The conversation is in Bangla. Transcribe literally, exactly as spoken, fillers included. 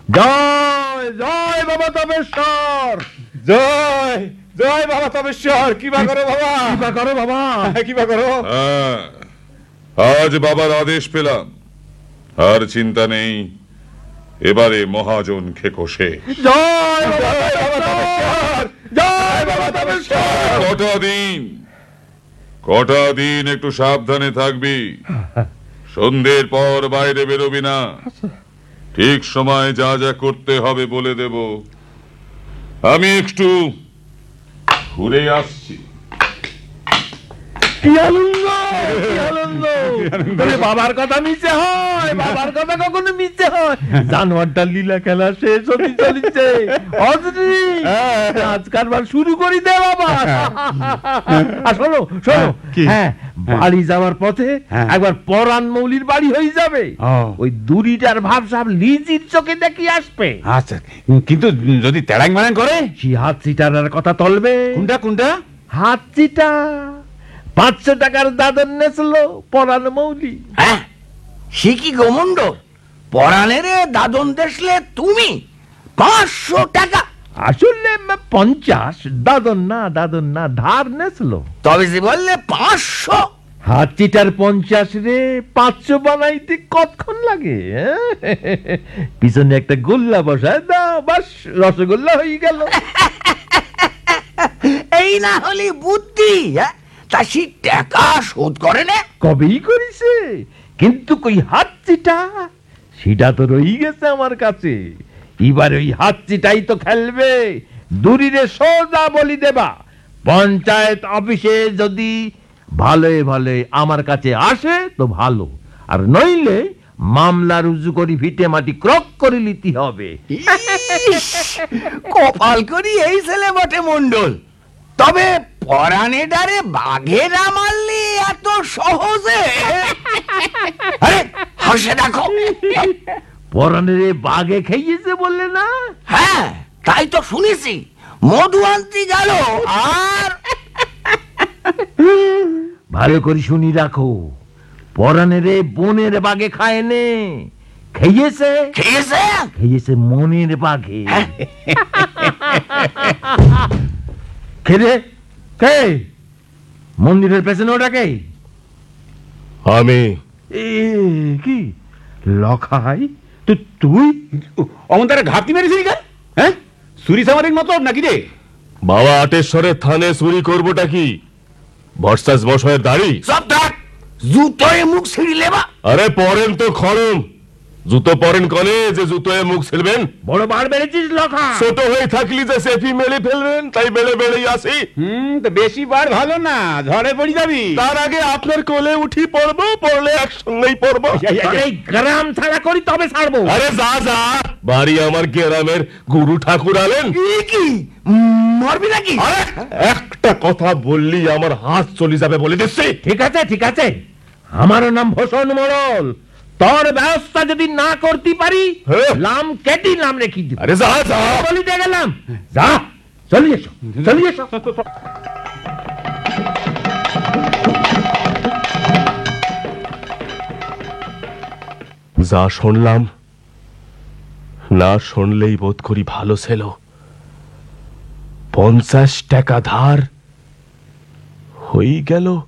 জয় জয় বাবা তবেশ্বর, জয় জয় বাবা তবেশ্বর। কিবা করো বাবা, কিবা করো বাবা, কিবা করো। হ্যাঁ, আজ বাবার আদেশ পেলাম, আর চিন্তা নেই, এবারে মহাজন খেকো শেষ। জয় বাবা জয় বাবা তবেশ্বর, জয় বাবা তবেশ্বর। কটা দিন কটা দিন একটু সাবধানে থাকবি, সন্ধ্যের পর বাইরে বেরোবি না। ঠিক সময় যা যা করতে হবে বলে দেব। আমি একটু ঘুরে আসছি। কি আনন্দ, কি আনন্দ। বলে বাবার কথা মিছে হয়, বাবার কথা কখনো মিছে হয়। জানোয়ারটার লীলা খেলা শেষ হতে চলেছে। অজরি, আজ কারবার শুরু করি দে বাবা। আর শোনো শোনো, হ্যাঁ বাড়ি যাওয়ার পথে একবার পরাণ মৌলির বাড়ি হয়ে যাবে। ওই দুরিটার ভাব সব লিজির চোখে দেখি আসবে। আচ্ছা, কিন্তু যদি তেড়াং মারাং করে? কি হাত চিটার কথা তলবে? কোনটা কোনটা? হাত চিটা পাঁচশো টাকার দাদন নেছিল পরাণ মৌলি। হ্যাঁ, সে কি গোমন্ডল, পরাণের দাদন দেশলে তুমি পাঁচশো টাকা? আসলে পঞ্চাশ, দাদন না দাদন না, ধার নেছিল। তবে যে বললে পাঁচশো। হাত চিটার পঞ্চাশ রে পাঁচশো বানাইতে কতক্ষণ লাগে? পিছনে একটা গোল্লা বসায় দাও, বাস রসগোল্লা হয়ে গেল। এই না হলে বুদ্ধি। হ্যাঁ, তা সে টাকা শোধ করে না? কবেই করিছে, কিন্তু কই হাত চিটা সেটা তো রই গেছে আমার কাছে। এবার ওই হাত চিটাই তো খেলবে। দূরিরে সোজা বলি দেবা, পঞ্চায়েত অফিসে যদি ভালোই ভালোই আমার কাছে আসে তো ভালো, আর নইলে মামলা রুজু করি ভিটে মাটি ক্রক করে নিতে হবে। ইস, কপাল করি এই ছেলে বটে মন্ডল। তবে পরাণে ডারে বাঘেরা মারলি এত সহজে? আরে হাসে দেখো। পরাণের বাঘে খেয়েছে বললে না? হ্যাঁ, তাই তো শুনেছি। মধু আনতে গেল আর ভালো করে শুনি রাখো, পরাণের বনের বাঘে খায় নে, খেয়েছে খেয়েছে। খেয়েছে মনের বাঘে। খেলে কে মন্দিরের পেছনে ওটাকে? আমি। এ কি লখাই, তো তুই অমন তারা ঘাপটি মেরেছিলি কেন? হ্যাঁ, চুরি সামারির মতো নাকি রে? বাবা আটেশ্বরের থানে চুরি করবোটা কি? ভরসাস বসয়ের দাড়ি? সব থাক, জুতোয় মুখ ছিঁড়িলে বা। আরে পরেন তো খরম, জুতো পরেন কলে যে জুতোয় মুখ ছিলবেন? বড় বার বেড়েছিস লখা। ছোট হয়ে থাকলি যে সেফি মেলে ফেলবেন, তাই বেড়ে বেড়েই আসি। হুম, তো বেশি বার ভালো না, ঝড়ে পড়ে যাবি। তার আগে আপনার কোলে উঠি পড়বো, পড়লে একসঙ্গেই পড়বো। এই গ্রাম ছাড়া করি তবে ছাড়বো। আরে যা যা, বাড়ি আমার গ্রামের গুরু ঠাকুর আলেন। এ কি মরবি নাকি? আরে, একটা কথা বললি আমার হাত চলে যাবে বলে দিচ্ছি। ঠিক আছে ঠিক আছে, আমারও নাম ভূষণ মোড়ল। তোর ব্যবস্থা যদি না করতে পারি, হ্যাঁ। নাম কেটি নাম রেখে দিব। আরে যা যা। বলিতে গেলাম, যা চলি এসো চলি এসো। যা শুনলাম, না শুনলেই বোধ করি ভালো ছিল। পঞ্চাশ টাকা ধার হয়ে গেল